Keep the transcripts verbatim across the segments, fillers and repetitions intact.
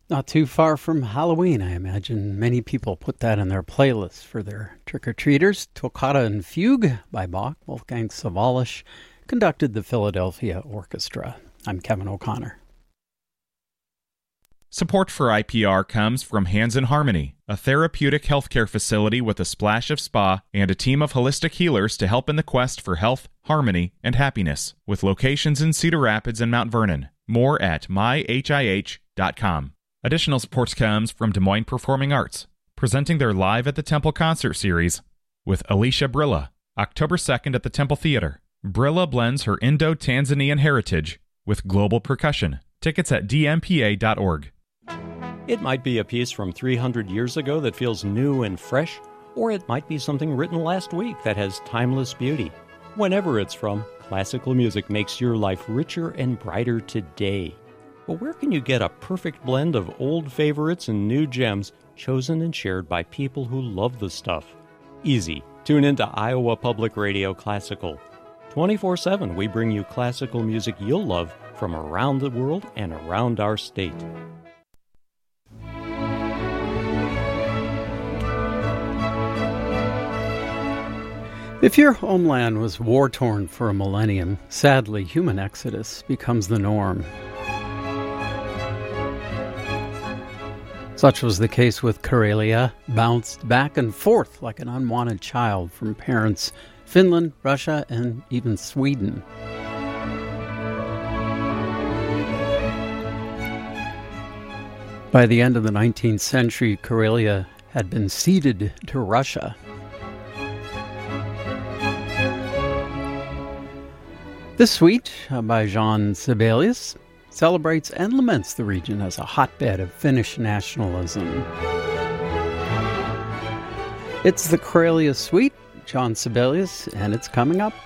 Not too far from Halloween, I imagine. Many people put that in their playlists for their trick-or-treaters. Toccata and Fugue by Bach. Wolfgang Sawallisch conducted the Philadelphia Orchestra. I'm Kevin O'Connor. Support for I P R comes from Hands in Harmony, a therapeutic healthcare facility with a splash of spa and a team of holistic healers to help in the quest for health, harmony, and happiness, with locations in Cedar Rapids and Mount Vernon. More at my h i h dot com. Additional support comes from Des Moines Performing Arts, presenting their Live at the Temple concert series with Alicia Brilla, October second at the Temple Theater. Brilla blends her Indo-Tanzanian heritage with global percussion. Tickets at d m p a dot org. It might be a piece from three hundred years ago that feels new and fresh, or it might be something written last week that has timeless beauty. Whenever it's from, classical music makes your life richer and brighter today. But where can you get a perfect blend of old favorites and new gems chosen and shared by people who love the stuff? Easy. Tune into Iowa Public Radio Classical. twenty-four seven, we bring you classical music you'll love from around the world and around our state. If your homeland was war-torn for a millennium, sadly, human exodus becomes the norm. Such was the case with Karelia, bounced back and forth like an unwanted child from parents Finland, Russia, and even Sweden. By the end of the nineteenth century, Karelia had been ceded to Russia. This suite, uh, by Jean Sibelius, celebrates and laments the region as a hotbed of Finnish nationalism. It's the Karelia Suite, Jean Sibelius, and it's coming up.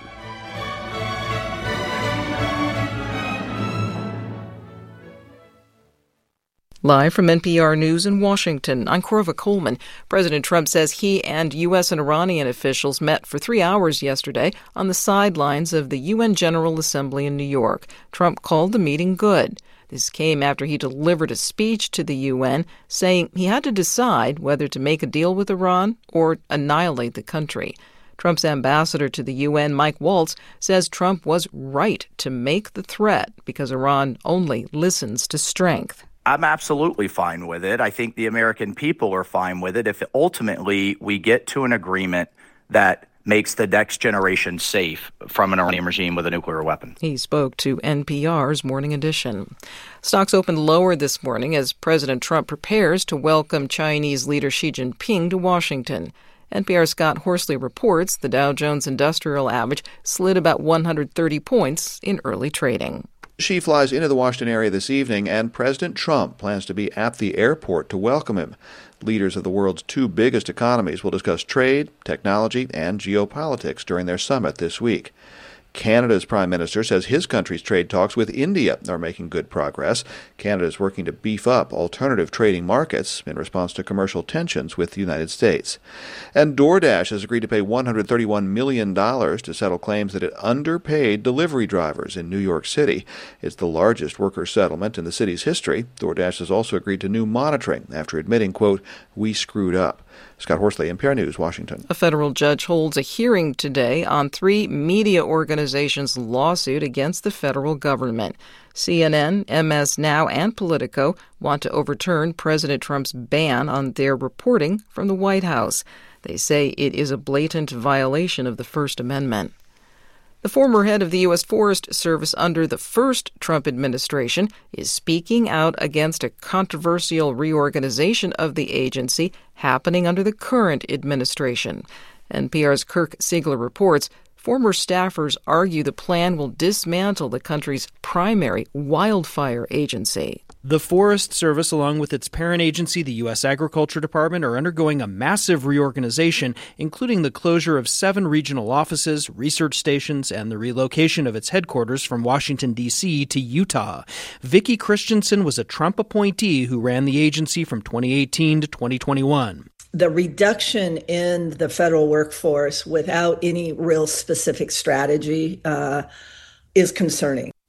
Live from N P R News in Washington, I'm Corva Coleman. President Trump says he and U S and Iranian officials met for three hours yesterday on the sidelines of the U N General Assembly in New York. Trump called the meeting good. This came after he delivered a speech to the U N saying he had to decide whether to make a deal with Iran or annihilate the country. Trump's ambassador to the U N, Mike Waltz, says Trump was right to make the threat because Iran only listens to strength. I'm absolutely fine with it. I think the American people are fine with it if ultimately we get to an agreement that makes the next generation safe from an Iranian regime with a nuclear weapon. He spoke to N P R's Morning Edition. Stocks opened lower this morning as President Trump prepares to welcome Chinese leader Xi Jinping to Washington. N P R's Scott Horsley reports the Dow Jones Industrial Average slid about one hundred thirty points in early trading. Xi flies into the Washington area this evening, and President Trump plans to be at the airport to welcome him. Leaders of the world's two biggest economies will discuss trade, technology, and geopolitics during their summit this week. Canada's Prime Minister says his country's trade talks with India are making good progress. Canada is working to beef up alternative trading markets in response to commercial tensions with the United States. And DoorDash has agreed to pay one hundred thirty-one million dollars to settle claims that it underpaid delivery drivers in New York City. It's the largest worker settlement in the city's history. DoorDash has also agreed to new monitoring after admitting, quote, "We screwed up." Scott Horsley, N P R News, Washington. A federal judge holds a hearing today on three media organizations' lawsuit against the federal government. C N N, M S Now, and Politico want to overturn President Trump's ban on their reporting from the White House. They say it is a blatant violation of the First Amendment. The former head of the U S Forest Service under the first Trump administration is speaking out against a controversial reorganization of the agency happening under the current administration. N P R's Kirk Siegler reports former staffers argue the plan will dismantle the country's primary wildfire agency. The Forest Service, along with its parent agency, the U S Agriculture Department, are undergoing a massive reorganization, including the closure of seven regional offices, research stations, and the relocation of its headquarters from Washington, D C to Utah. Vicki Christensen was a Trump appointee who ran the agency from twenty eighteen to twenty twenty-one. The reduction in the federal workforce without any real specific strategy uh, is concerning.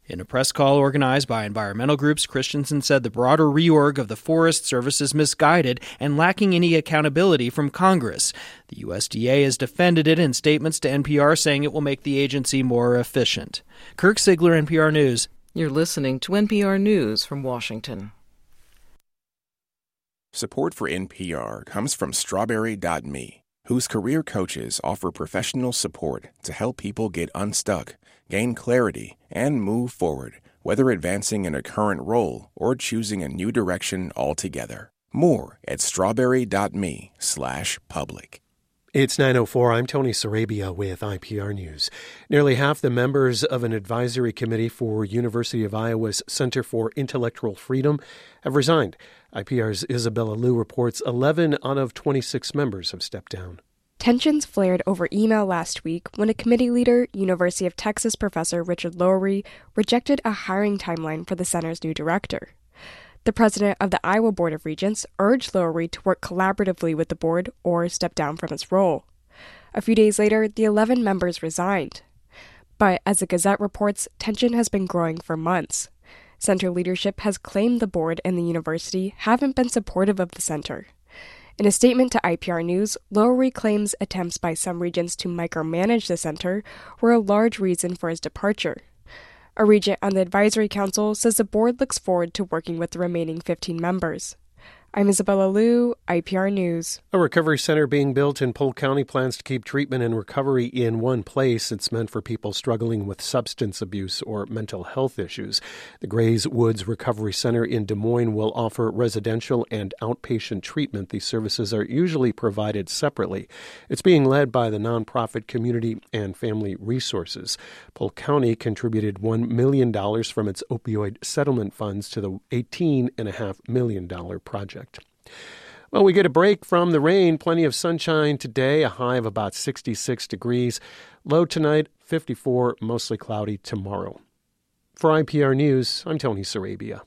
In a press call organized by environmental groups, Christensen said the broader reorg of the Forest Service is misguided and lacking any accountability from Congress. The U S D A has defended it in statements to N P R, saying it will make the agency more efficient. Kirk Sigler, N P R News. You're listening to N P R News from Washington. Support for N P R comes from Strawberry dot me, whose career coaches offer professional support to help people get unstuck, gain clarity, and move forward, whether advancing in a current role or choosing a new direction altogether. More at strawberry dot me slash public. It's nine oh four. I'm Tony Sarabia with I P R News. Nearly half the members of an advisory committee for University of Iowa's Center for Intellectual Freedom have resigned. I P R's Isabella Liu reports eleven out of twenty-six members have stepped down. Tensions flared over email last week when a committee leader, University of Texas professor Richard Lowery, rejected a hiring timeline for the center's new director. The president of the Iowa Board of Regents urged Lowery to work collaboratively with the board or step down from his role. A few days later, the eleven members resigned. But as the Gazette reports, tension has been growing for months. Center leadership has claimed the board and the university haven't been supportive of the center. In a statement to I P R News, Lowery claims attempts by some regents to micromanage the center were a large reason for his departure. A regent on the advisory council says the board looks forward to working with the remaining fifteen members. I'm Isabella Liu, I P R News. A recovery center being built in Polk County plans to keep treatment and recovery in one place. It's meant for people struggling with substance abuse or mental health issues. The Grays Woods Recovery Center in Des Moines will offer residential and outpatient treatment. These services are usually provided separately. It's being led by the nonprofit Community and Family Resources. Polk County contributed one million dollars from its opioid settlement funds to the eighteen point five million dollars project. Well, we get a break from the rain. Plenty of sunshine today, a high of about sixty-six degrees. Low tonight, fifty-four, mostly cloudy tomorrow. For I P R News, I'm Tony Sarabia.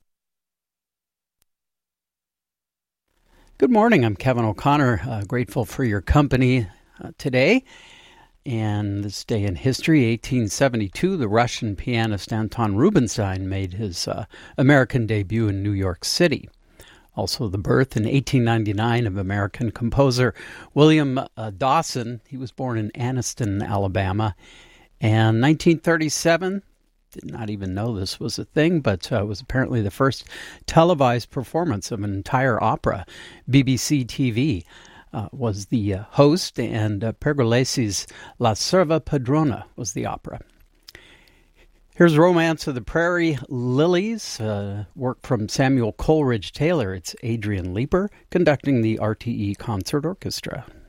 Good morning. I'm Kevin O'Connor. Uh, grateful for your company uh, today. And this day in history, eighteen seventy-two, the Russian pianist Anton Rubinstein made his uh, American debut in New York City. Also the birth in eighteen ninety-nine of American composer William uh, Dawson. He was born in Anniston, Alabama. And nineteen thirty-seven, did not even know this was a thing, but uh, was apparently the first televised performance of an entire opera. B B C T V uh, was the uh, host, and uh, Pergolesi's La Serva Padrona was the opera. Here's Romance of the Prairie Lilies, uh, work from Samuel Coleridge Taylor. It's Adrian Leeper conducting the R T E Concert Orchestra.